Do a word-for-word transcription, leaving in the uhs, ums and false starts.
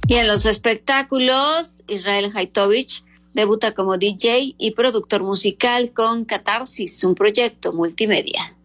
Y en los espectáculos, Israel Haitovich debuta como D J y productor musical con Catarsis, un proyecto multimedia.